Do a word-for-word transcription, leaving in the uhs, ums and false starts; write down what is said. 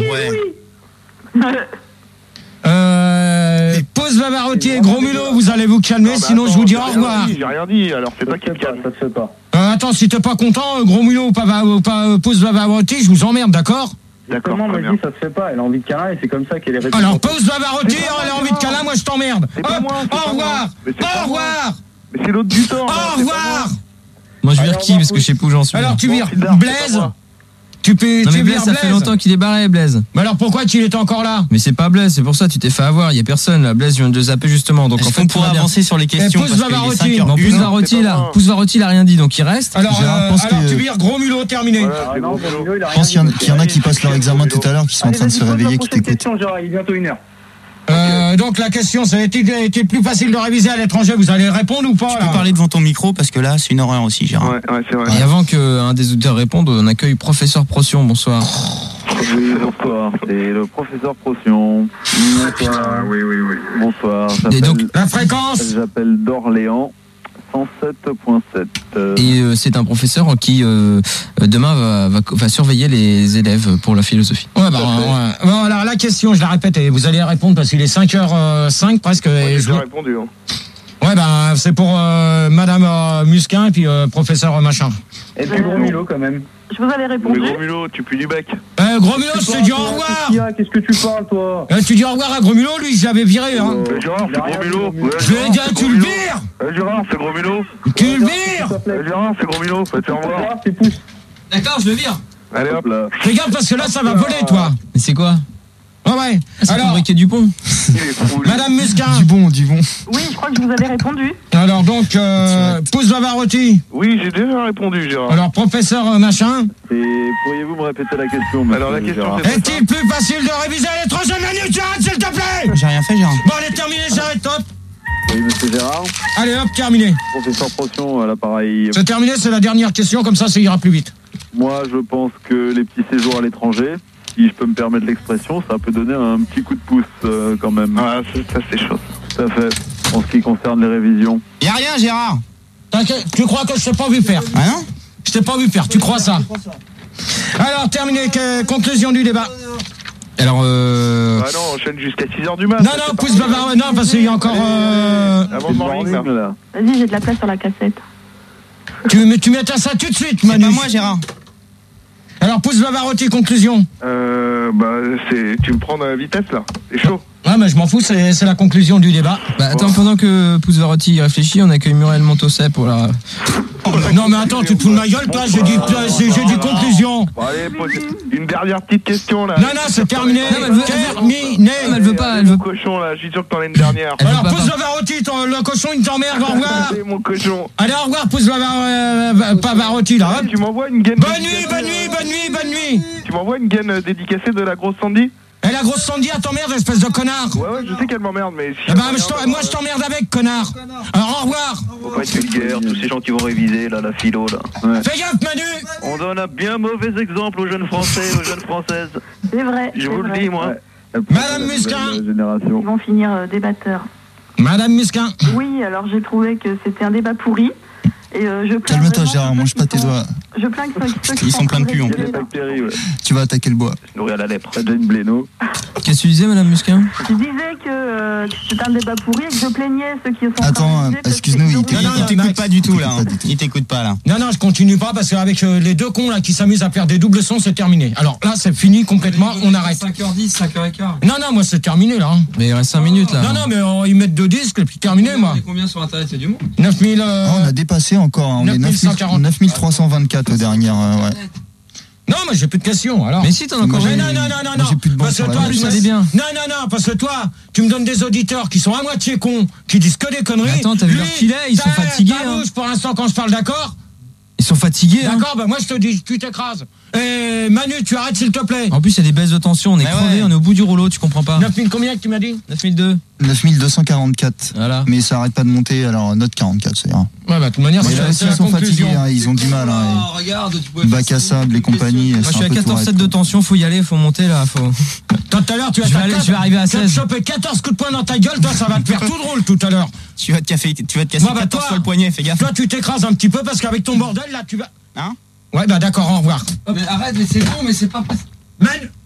Ouais. Euh, pause Bavarotti et Gros Mulot, vous allez vous calmer, non, sinon attends, je vous dis au revoir. J'ai rien dit, alors c'est toi qui me calme. Ça se fait pas. Euh, attends, si t'es pas content, Gros Mulot ou pas, ou pas euh, pause Bavarotti, je vous emmerde, d'accord? D'accord. Comment me dit ça se fait pas? Elle a envie de câlin et c'est comme ça qu'elle est répétée. Alors pause Bavarotti, elle a envie de câlin, moi je t'emmerde. Au revoir. Au revoir. Mais c'est l'autre du temps. Au revoir. Moi je vire qui parce que je sais pas où j'en suis. Alors tu vires Blaise. Tu peux. Non mais Blaise, ça fait longtemps qu'il est barré, Blaise. Mais alors pourquoi tu étais encore là? Mais c'est pas Blaise, c'est pour ça tu t'es fait avoir. Il y a personne là. Blaise, je viens de zapper justement. Donc en fait, on pourra avancer sur les questions. Pousse Bavarotti. Non, Pousse Bavarotti là. Pousse Bavarotti, il a rien dit, donc il reste. Alors, alors tu vires Gros Mulot, terminé. Je pense qu'il y en a qui passent leur examen tout à l'heure, qui sont en train de se réveiller, qui t'écoutent. Il est bientôt une heure. Euh, donc la question, ça a été, a été plus facile de réviser à l'étranger. Vous allez répondre ou pas? Tu peux parler devant ton micro parce que là, c'est une horreur aussi, Gérard. Ouais, ouais, c'est vrai. Et avant qu'un des auditeurs réponde, on accueille Professeur Procyon. Bonsoir. Oui, bonsoir. C'est le Professeur Procyon. Bonsoir. Oui, oui, oui. Bonsoir. Et donc la fréquence? J'appelle d'Orléans. cent sept point sept. Euh... Et euh, c'est un professeur qui euh, demain va, va, va surveiller les élèves pour la philosophie. Ouais, bah, ouais. Bon, alors la question, je la répète et vous allez répondre parce qu'il est cinq heures cinq presque. Ouais, et j'ai je... répondu. Hein. Ouais, bah c'est pour euh, Madame euh, Musquin et puis euh, professeur machin. Et puis Gros Mulot quand même. Je vous avais répondu. Mais Gros Mulot, tu pues du bec. Euh, Gros Mulot, je te dis au revoir. Qu'est-ce que tu parles, toi? euh, Tu dis au revoir à Gros Mulot, lui, je l'avais viré. Hein. Euh, Gérard, c'est Gros Mulot. Ouais, je lui ai dit, tu le vires. Euh, Gérard, c'est Gros Mulot. Tu le vires. Euh, Gérard, c'est Gros Mulot. Faites au revoir. D'accord, je le vire. Allez hop là. Regarde, parce que là, ça va voler, toi. Mais c'est quoi? Ouais, ouais. C'est alors, Briquet Dupont. Madame Musquin. Du bon, du bon. Oui, je crois que je vous avais répondu. Alors donc, euh, Pousse Bavarotti. Oui, j'ai déjà répondu, Gérard. Alors, professeur euh, machin. Et pourriez-vous me répéter la question, monsieur? Alors la question, Gérard. Est-il plus facile de réviser à l'étranger? Manu, tu arrêtes, s'il te plaît. J'ai rien fait, Gérard. Bon, allez, terminé, j'arrête, top. Oui, monsieur Gérard. Allez, hop, terminé. Professeur Procyon à l'appareil. C'est terminé, c'est la dernière question, comme ça, ça ira plus vite. Moi, je pense que les petits séjours à l'étranger, si je peux me permettre l'expression, ça peut donner un petit coup de pouce euh, quand même. Ah, ça, ça c'est chaud. Tout à fait. En ce qui concerne les révisions. Y a rien, Gérard. T'inquiète, tu crois que je t'ai pas vu faire? Ah non? Je t'ai pas vu faire, tu crois ça? Alors, terminé, que, conclusion du débat. Alors, euh... Ah non, on enchaîne jusqu'à six heures du mat. Non, non, pousse Bavarotti, non, parce qu'il y a encore... Euh... Avant le morning, là. là. Vas-y, j'ai de la place sur la cassette. Tu, mais tu mettras ça tout de suite, C'est Manu. pas moi, Gérard. Alors, pousse Bavarotti, conclusion. Euh, bah, c'est... Tu me prends dans la vitesse, là. C'est chaud. Ouais, mais je m'en fous, c'est, c'est la conclusion du débat. Bah attends, bon. Pendant que Pousse Bavarotti réfléchit, on accueille Muriel Montosset pour la... Oh, non mais attends, tu te fous de ma gueule, toi, j'ai dit, j'ai dit conclusion. Bon, allez, une dernière petite question, là. Non, non, c'est terminé. Non, mais elle veut, terminé. Non, elle veut pas, elle veut pas. cochon, là, je suis sûr que t'en as une dernière. Elle Alors, veut pas pousse pas. Bavarotti, le cochon, il t'emmerde, au revoir. Allez, mon cochon. Allez, au revoir, pousse Bavarotti, là. Allez, tu m'envoies une gaine... Bonne nuit, bonne nuit, bonne nuit, bonne nuit. Tu m'envoies une gaine dédicacée de la grosse Sandy? Et la grosse Sandy, elle t'emmerde, espèce de connard. Ouais, ouais, je sais qu'elle m'emmerde, mais... Si Eh ben, je t'en- moi, je t'emmerde avec, connard. Alors, au revoir. Faut pas être vulgaire, tous ces gens qui vont réviser, là, la philo, là. Ouais. Fais gaffe, Manu. On donne un bien mauvais exemple aux jeunes Français, aux jeunes Françaises. C'est vrai. Je c'est vous vrai. le dis, moi. Ouais. Madame Musquin. Génération. Ils vont finir euh, débatteurs. Madame Musquin. Oui, alors j'ai trouvé que c'était un débat pourri. Et euh, je plains Calme-toi, vraiment Gérard, ceux mange qui pas tes sont- doigts. Je plains que ceux, ceux qui Ils sont pleins de pu, en train Il y a rester des là. bactéries, ouais. Tu vas attaquer le bois. Se nourrir à la lèpre. T'as déjà une bléno. Qu'est-ce que tu disais, Madame Musquin? Je disais que euh, c'était un débat pourri et que je plaignais ceux qui sont en train de Attends, réviser parce excuse-nous, qu'ils il ont t'écoute- Non, non, il t'écoute Max. pas du tout, là. Il hein. t'écoute pas du tout. Il t'écoute pas, là. Non, non, je continue pas parce qu'avec euh, les deux cons là qui s'amusent à faire des doubles sons, c'est terminé. Alors là, c'est fini complètement, on arrête. cinq heures dix, cinq heures quinze. Non, non, moi c'est terminé là. hein. Mais il reste cinq minutes, là. Non, non, mais euh, ils mettent deux disques et puis terminé, moi. On est combien sur Internet? C'est du monde. neuf mille. Euh... Ah, on a dépassé encore. hein. On est neuf mille cent quarante. neuf mille trois cent vingt-quatre aux dernières. euh, ouais. Non, mais j'ai plus de questions. Alors. Mais si, t'en as encore. Mais j'ai- non, non, non, non, moi, non. j'ai plus de banque Parce que sur la toi, table. tu Ça me- allait bien. Non, non, non, parce que toi, tu me donnes des auditeurs qui sont à moitié cons, qui disent que des conneries. Mais attends, t'as vu Lui, leur filet, ils sont ta- fatigués, ta hein. bouche, pour l'instant, quand je parle, d'accord. Ils sont fatigués, hein. D'accord, bah moi je te dis, tu t'écrases. Et Manu, tu arrêtes s'il te plaît. En plus, il y a des baisses de tension, on est Mais crevé, ouais. on est au bout du rouleau, tu comprends pas. neuf mille combien que tu m'as dit? neuf mille deux. neuf mille deux cent quarante-quatre. Voilà. Mais ça arrête pas de monter, alors note quarante-quatre, ça ira. Ouais, bah de toute manière, Mais c'est là la- aussi, c'est la ils sont conclusion. fatigués, hein, ils ont du mal. Hein, Oh, regarde, tu pouvais et bac à sable, les compagnies. Moi, je suis à quatorze sept de tension, faut y aller, faut monter là, faut. Toi, tout à l'heure, tu vas Je vais faire aller- quatre- je vais arriver à tu vas te seize. choper quatorze coups de poing dans ta gueule, toi, ça va te faire tout drôle tout à l'heure. Tu vas te casser, tu vas te casser Moi, bah, quatorze toi- fois le poignet, fais gaffe. Toi, tu t'écrases un petit peu parce qu'avec ton bordel, là, tu vas. Hein? Ouais, bah d'accord, au revoir. Oh, mais arrête, mais c'est bon, mais c'est pas. Manu,